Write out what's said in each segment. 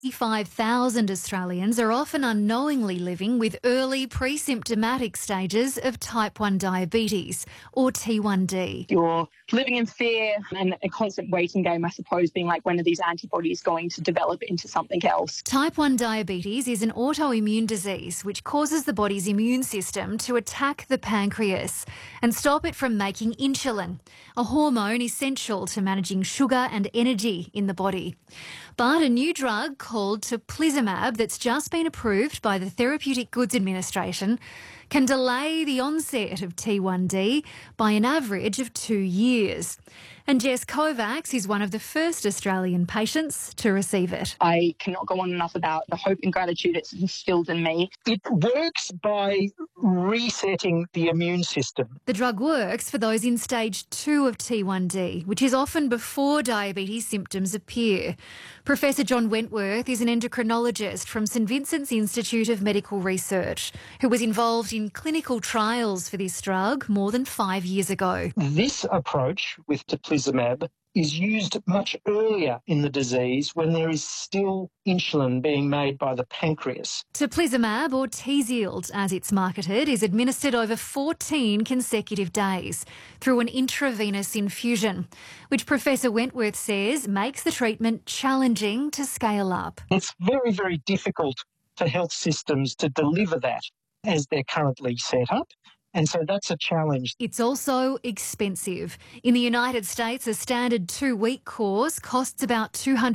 85,000 Australians are often unknowingly living with early pre-symptomatic stages of type 1 diabetes, or T1D. You're living in fear and a constant waiting game, I suppose, being like, when are these antibodies going to develop into something else? Type 1 diabetes is an autoimmune disease which causes the body's immune system to attack the pancreas and stop it from making insulin, a hormone essential to managing sugar and energy in the body. But a new drug called teplizumab that's just been approved by the Therapeutic Goods Administration can delay the onset of T1D by an average of 2 years. And Jess Kovacs is one of the first Australian patients to receive it. I cannot go on enough about the hope and gratitude it's instilled in me. It works by resetting the immune system. The drug works for those in stage 2 of T1D, which is often before diabetes symptoms appear. Professor John Wentworth is an endocrinologist from St Vincent's Institute of Medical Research, who was involved in clinical trials for this drug more than 5 years ago. This approach with teplizumab is used much earlier in the disease when there is still insulin being made by the pancreas. Teplizumab, or Tzield as it's marketed, is administered over 14 consecutive days through an intravenous infusion, which Professor Wentworth says makes the treatment challenging to scale up. It's very, very difficult for health systems to deliver that as they're currently set up. And so that's a challenge. It's also expensive. In the United States, a standard 2-week course costs about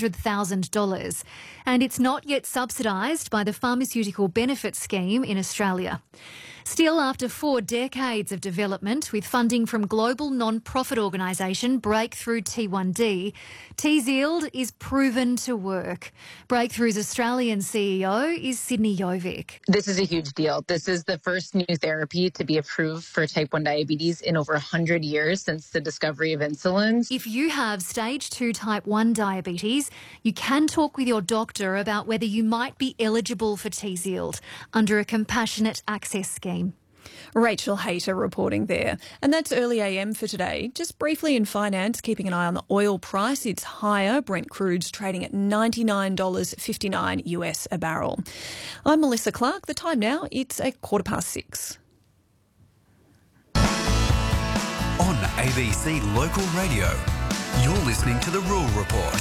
$200,000, and it's not yet subsidised by the Pharmaceutical Benefits Scheme in Australia. Still, after 4 decades of development with funding from global non-profit organisation Breakthrough T1D, Tzield is proven to work. Breakthrough's Australian CEO is Sydney Jovic. This is a huge deal. This is the first new therapy to be approved for type 1 diabetes in over 100 years since the discovery of insulin. If you have stage 2 type 1 diabetes, you can talk with your doctor about whether you might be eligible for Tzield under a compassionate access scheme. Rachel Hayter reporting there. And that's Early AM for today. Just briefly in finance, keeping an eye on the oil price. It's higher. Brent crude's trading at $99.59 US a barrel. I'm Melissa Clark. The time now, it's 6:15. On ABC Local Radio, you're listening to The Rural Report.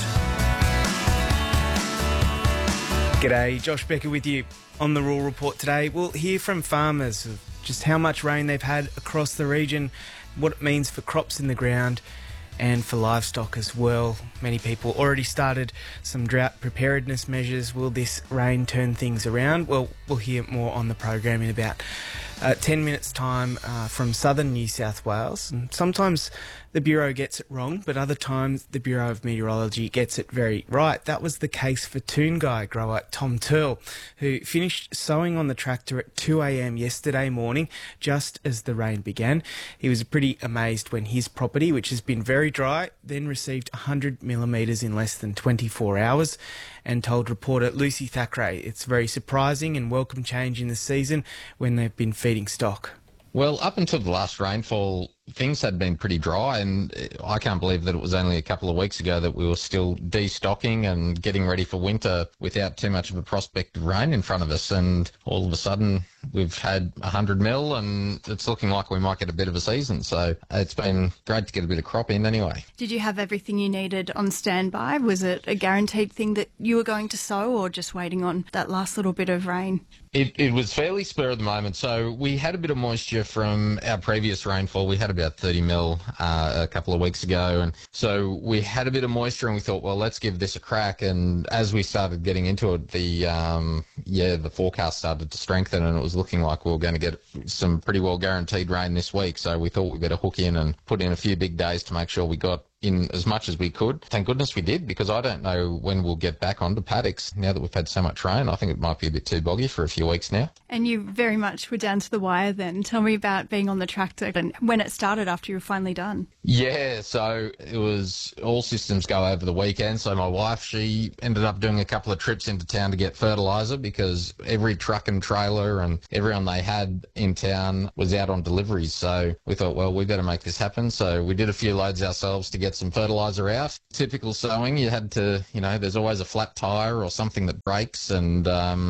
G'day, Josh Becker with you. On The Rural Report today, we'll hear from farmers of just how much rain they've had across the region, what it means for crops in the ground and for livestock as well. Many people already started some drought preparedness measures. Will this rain turn things around? Well, we'll hear more on the program in about 10 minutes' time from southern New South Wales. And sometimes the Bureau gets it wrong, but other times the Bureau of Meteorology gets it very right. That was the case for Toongai grower Tom Turl, who finished sowing on the tractor at 2 a.m. yesterday morning, just as the rain began. He was pretty amazed when his property, which has been very dry, then received 100 millimetres in less than 24 hours, and told reporter Lucy Thackeray it's very surprising and welcome change in the season when they've been feeding stock. Well, up until the last rainfall, things had been pretty dry, and I can't believe that it was only a couple of weeks ago that we were still destocking and getting ready for winter without too much of a prospect of rain in front of us. And all of a sudden, we've had 100 mil, and it's looking like we might get a bit of a season. So it's been great to get a bit of crop in anyway. Did you have everything you needed on standby? Was it a guaranteed thing that you were going to sow, or just waiting on that last little bit of rain? It was fairly spur of the moment. So we had a bit of moisture from our previous rainfall. We had about 30 mil a couple of weeks ago. And so we had a bit of moisture and we thought, well, let's give this a crack. And as we started getting into it, the forecast started to strengthen and it was looking like we were going to get some pretty well guaranteed rain this week. So we thought we'd better hook in and put in a few big days to make sure we got in as much as we could. Thank goodness we did, because I don't know when we'll get back onto paddocks now that we've had so much rain. I think it might be a bit too boggy for a few weeks now. And you very much were down to the wire then. Tell me about being on the tractor and when it started after you were finally done. Yeah, so it was all systems go over the weekend. So my wife, she ended up doing a couple of trips into town to get fertiliser, because every truck and trailer and everyone they had in town was out on deliveries. So we thought, well, we better make this happen. So we did a few loads ourselves to get get some fertiliser out. Typical sowing, you had to, there's always a flat tyre or something that breaks, and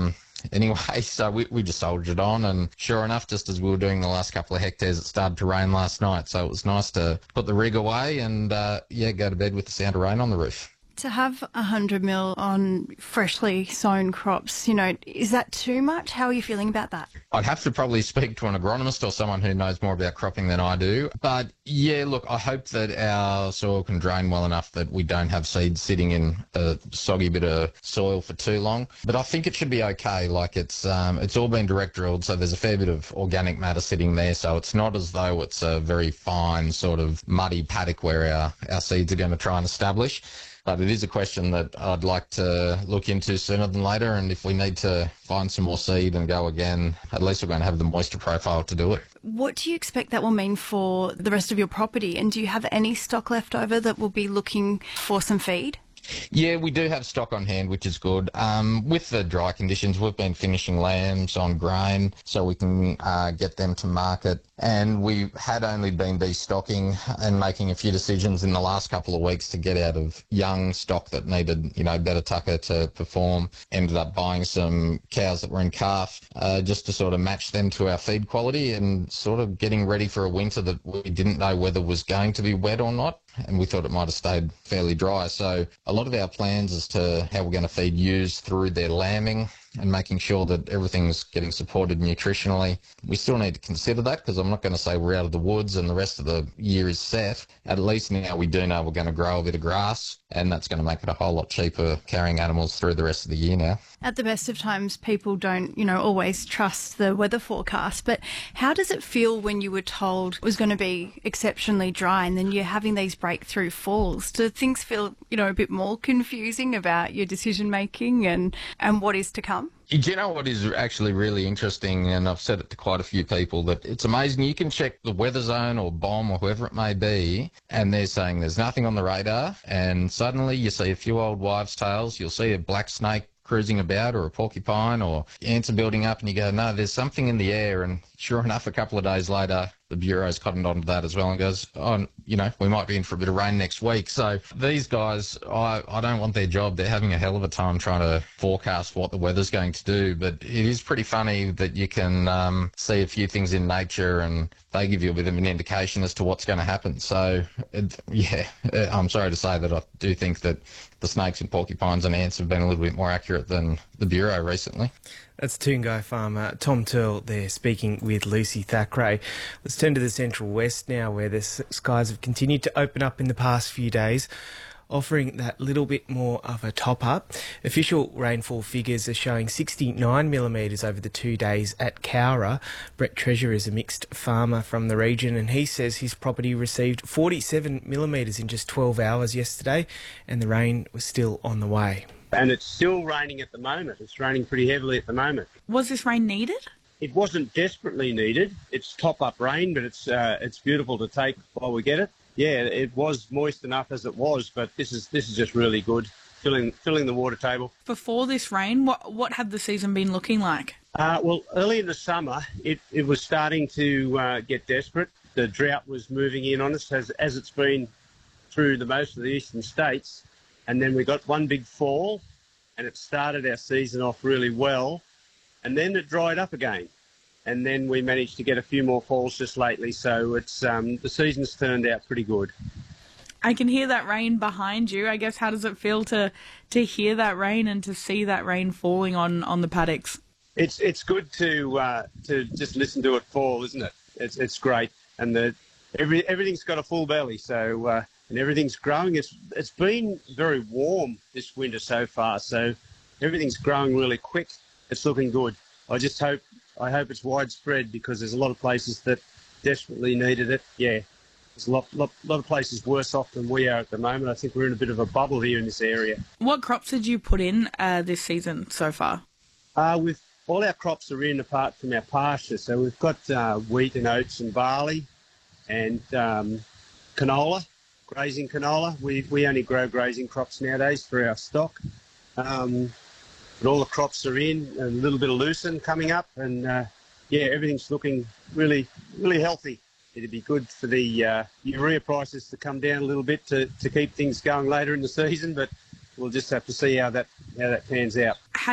anyway, so we just soldiered on, and sure enough, just as we were doing the last couple of hectares, it started to rain last night, so it was nice to put the rig away and, go to bed with the sound of rain on the roof. To have 100 mil on freshly sown crops, is that too much? How are you feeling about that? I'd have to probably speak to an agronomist or someone who knows more about cropping than I do. But yeah, look, I hope that our soil can drain well enough that we don't have seeds sitting in a soggy bit of soil for too long. But I think it should be okay. Like it's all been direct drilled, so there's a fair bit of organic matter sitting there. So it's not as though it's a very fine sort of muddy paddock where our seeds are going to try and establish. But it is a question that I'd like to look into sooner than later, and if we need to find some more seed and go again, at least we're going to have the moisture profile to do it. What do you expect that will mean for the rest of your property, and do you have any stock left over that will be looking for some feed? Yeah, we do have stock on hand, which is good. With the dry conditions, we've been finishing lambs on grain so we can get them to market. And we had only been destocking and making a few decisions in the last couple of weeks to get out of young stock that needed, better tucker to perform. Ended up buying some cows that were in calf just to sort of match them to our feed quality and sort of getting ready for a winter that we didn't know whether was going to be wet or not. And we thought it might have stayed fairly dry. So a lot of our plans as to how we're going to feed ewes through their lambing and making sure that everything's getting supported nutritionally. We still need to consider that because I'm not going to say we're out of the woods and the rest of the year is set. At least now we do know we're going to grow a bit of grass, and that's going to make it a whole lot cheaper carrying animals through the rest of the year now. At the best of times, people don't, always trust the weather forecast. But how does it feel when you were told it was going to be exceptionally dry and then you're having these breakthrough falls? Do things feel, a bit more confusing about your decision making and what is to come? Do you know what is actually really interesting, and I've said it to quite a few people, that it's amazing. You can check the weather zone or BOM or whoever it may be, and they're saying there's nothing on the radar, and suddenly you see a few old wives' tales, you'll see a black snake cruising about or a porcupine or ants are building up, and you go, no, there's something in the air, and sure enough, a couple of days later, the Bureau's cottoned onto that as well and goes, we might be in for a bit of rain next week. So these guys, I don't want their job. They're having a hell of a time trying to forecast what the weather's going to do. But it is pretty funny that you can see a few things in nature and they give you a bit of an indication as to what's going to happen. So, I'm sorry to say that I do think that the snakes and porcupines and ants have been a little bit more accurate than the Bureau recently. That's Toongai farmer Tom Turl there speaking with Lucy Thackeray. Let's turn to the Central West now, where the skies have continued to open up in the past few days, offering that little bit more of a top-up. Official rainfall figures are showing 69 millimetres over the 2 days at Cowra. Brett Treasure is a mixed farmer from the region, and he says his property received 47 millimetres in just 12 hours yesterday, and the rain was still on the way. And it's still raining at the moment. It's raining pretty heavily at the moment. Was this rain needed? It wasn't desperately needed. It's top-up rain, but it's beautiful to take while we get it. Yeah, it was moist enough as it was, but this is just really good, filling the water table. Before this rain, what had the season been looking like? Well, early in the summer, it was starting to get desperate. The drought was moving in on us as it's been through the most of the eastern states. And then we got one big fall, and it started our season off really well, and then it dried up again. And then we managed to get a few more falls just lately, so it's the season's turned out pretty good. I can hear that rain behind you. I guess how does it feel to hear that rain and to see that rain falling on the paddocks? It's good to just listen to it fall, isn't it? It's great, and everything's got a full belly, so. And everything's growing. It's been very warm this winter so far, so everything's growing really quick. It's looking good. I hope it's widespread because there's a lot of places that desperately needed it. Yeah, there's a lot of places worse off than we are at the moment. I think we're in a bit of a bubble here in this area. What crops did you put in this season so far? With all our crops are in apart from our pasture, so we've got wheat and oats and barley and canola. Grazing canola. We only grow grazing crops nowadays for our stock. But all the crops are in, a little bit of lucerne coming up, and everything's looking really, really healthy. It'd be good for the urea prices to come down a little bit to keep things going later in the season, but we'll just have to see how that pans out.